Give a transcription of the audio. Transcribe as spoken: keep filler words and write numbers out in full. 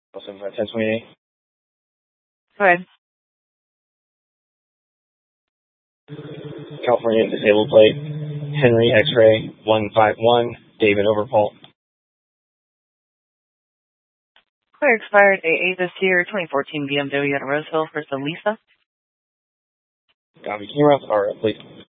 Awesome, uh, ten twenty-eight. Go ahead. California disabled plate, Henry X-ray one five one, David Overpalt. Clear expired A eight this year, twenty fourteen B M W at Roseville for Lisa. Copy. Can you route the R up, please?